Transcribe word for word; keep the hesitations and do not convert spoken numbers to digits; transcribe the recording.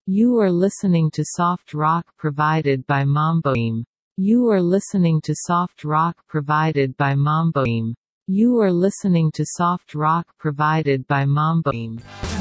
You are listening to soft rock provided by Mamboim. You are listening to soft rock provided by Mamboim. You are listening to soft rock provided by Mamboim.